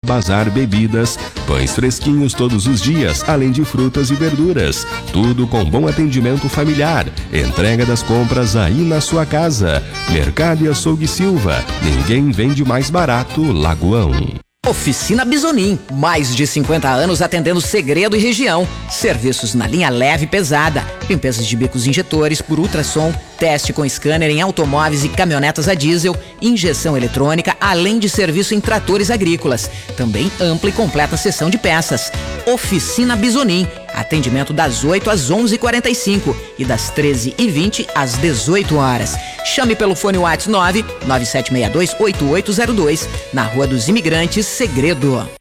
Bazar Bebidas, pães fresquinhos todos os dias, além de frutas e verduras. Tudo com bom atendimento familiar. Entrega das compras aí na sua casa. Mercado e Açougue Silva. Ninguém vende mais barato, Lagoão. Oficina Bisonin, mais de 50 anos atendendo Segredo e região. Serviços na linha leve e pesada, limpezas de bicos injetores por ultrassom, teste com scanner em automóveis e caminhonetas a diesel, injeção eletrônica, além de serviço em tratores agrícolas. Também ampla e completa seção de peças. Oficina Bisonin, atendimento das 8 às 11h45 e das 13h20 às 18 horas. Chame pelo fone WhatsApp 997628802, na Rua dos Imigrantes, Segredo.